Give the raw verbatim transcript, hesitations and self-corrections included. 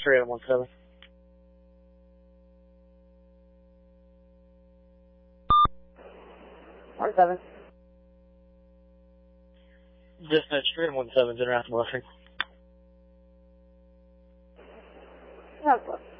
three one seven. R seven. Dispatch three one seven, International Western. Southwest.